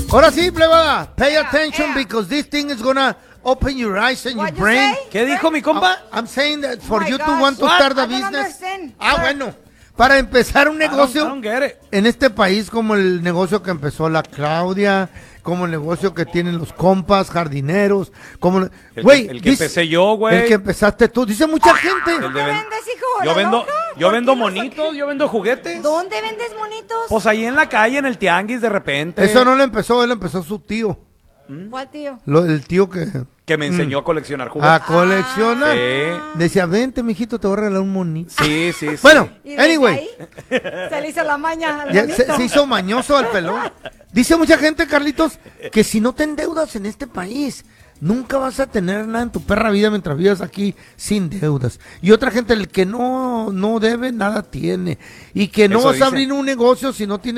Ahora sí, plebada. Pay attention because this thing is gonna open your eyes and your brain. ¿Qué dijo mi compa? I'm saying that for my you to gosh. want to What? start a I don't business. understand. Bueno. Para empezar un negocio I don't get it. en este país, como el negocio que empezó la Claudia, como el negocio que tienen los compas, jardineros, como El que empecé yo, güey. El que empezaste tú, dice mucha gente. El de ¿Qué ven- vendes, hijo? Yo ¿La vendo, loca? yo ¿Por vendo qué no monitos, saqué? yo vendo juguetes. ¿Dónde vendes monitos? Pues ahí en la calle, en el tianguis, de repente. Eso no lo empezó, él empezó su tío. ¿Cuál tío? El tío que me enseñó a coleccionar a juguetes. coleccionar. Sí. Decía, vente, mijito, te voy a regalar un monito. Sí, sí, sí. Bueno, ¿Y desde anyway. ahí? Se le hizo la maña al Ya bonito. se hizo mañoso al pelón. Dice mucha gente, Carlitos, que si no te endeudas en este país, nunca vas a tener nada en tu perra vida mientras vivas aquí sin deudas. Y otra gente, el que no debe, nada tiene. Y que no Eso vas a dice. abrir un negocio si no tienes